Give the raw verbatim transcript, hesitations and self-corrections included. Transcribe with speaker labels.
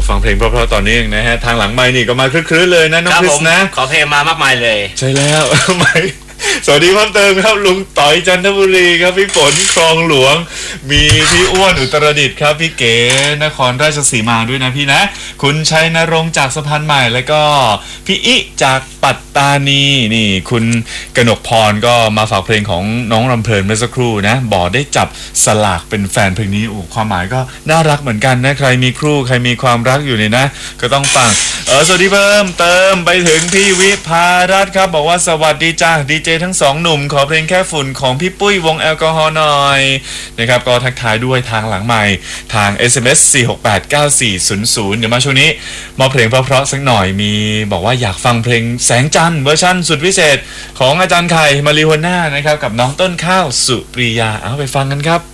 Speaker 1: ฟังเพลงเพราะๆตอนนี้นะฮะทางหลังไมค์นี่ก็มาคลึ้นๆเลยนะน้องคริสนะ
Speaker 2: ขอเพลงมามากมายเลย
Speaker 1: ใช่แล้วไมสวัสดีเพิ่มเติมครับลุงต่อยจันทบุรีครับพี่ฝนคลองหลวงมีพี่อ้วนอุตรดิตถ์ครับพี่เก๋นครราชสีมาด้วยนะพี่นะคุณชัยนรงค์จากสะพานใหม่แล้วก็พี่อิจากปัตตานีนี่คุณกนกพรก็มาฝากเพลงของน้องรำเพลินเมื่อสักครู่นะบอกได้จับสลากเป็นแฟนเพลงนี้โอ้ความหมายก็น่ารักเหมือนกันนะใครมีครูใครมีความรักอยู่เนี่ยนะก็ต้องฟังเออสวัสดีเพิ่มเติมไปถึงพี่วิภารัตน์ครับบอกว่าสวัสดีจ้าดีเจทั้งสองหนุ่มขอเพลงแค่ฝุ่นของพี่ปุ้ยวงแอลกอฮอล์หน่อยนะครับก็ทักทายด้วยทางหลังใหม่ทาง เอส เอ็ม เอส สี่ หก แปด เก้า สี่ ศูนย์ ศูนย์เดี๋ยวมาช่วงนี้มอบเพลงเพราะๆสักหน่อยมีบอกว่าอยากฟังเพลงแสงจันทร์เวอร์ชั่นสุดพิเศษของอาจารย์ไข่มาริโฮน่านะครับกับน้องต้นข้าวสุปรียาเอาไปฟังกันครับ